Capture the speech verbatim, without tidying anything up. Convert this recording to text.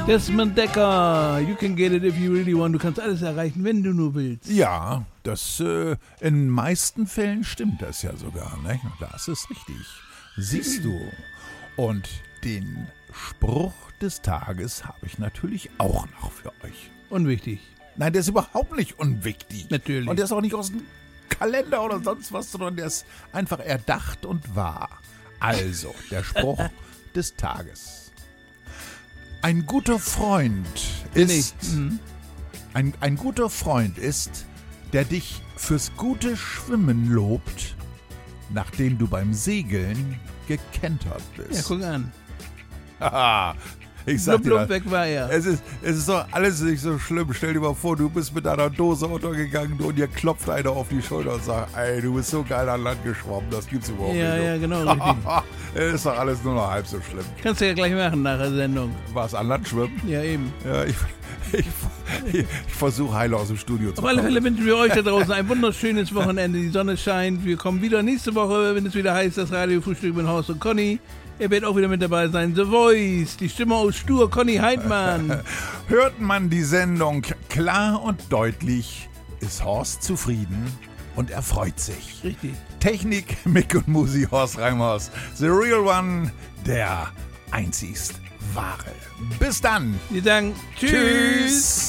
Desmond Decker, you can get it if you really want. Du kannst alles erreichen, wenn du nur willst. Ja, das äh, in meisten Fällen stimmt das ja sogar, ne? Das ist richtig. Siehst du. Und den Spruch des Tages habe ich natürlich auch noch für euch. Unwichtig. Nein, der ist überhaupt nicht unwichtig. Natürlich. Und der ist auch nicht aus dem Kalender oder sonst was, sondern der ist einfach erdacht und wahr. Also, der Spruch des Tages. Ein guter Freund ist, Mhm. ein, ein guter Freund ist, der dich fürs gute Schwimmen lobt, nachdem du beim Segeln gekentert Ja, bist. guck an. Haha, ich sag Blub, dir blub, das. weg war er. Es ist, es ist doch alles nicht so schlimm. Stell dir mal vor, du bist mit deiner Dose untergegangen und dir klopft einer auf die Schulter und sagt, ey, du bist so geil an Land geschwommen, das gibt's überhaupt Ja, nicht. ja, genau, richtig. Es ist doch alles nur noch halb so schlimm. Kannst du ja gleich machen nach der Sendung. Was, an Land schwimmen? Ja, eben. Ja, ich, ich, ich, ich versuche heile aus dem Studio zu Auf alle kommen. Fälle wünschen wir euch da draußen ein wunderschönes Wochenende. Die Sonne scheint. Wir kommen wieder nächste Woche, wenn es wieder heißt, das Radiofrühstück mit Horst und Conny. Er wird auch wieder mit dabei sein. The Voice, die Stimme aus Stur, Conny Heidmann. Hört man die Sendung klar und deutlich, ist Horst zufrieden und er freut sich. Richtig. Technik, Mick und Musi, Horst Reimers. The Real One, der einzigst wahre. Bis dann. Wir sagen Tschüss. Tschüss.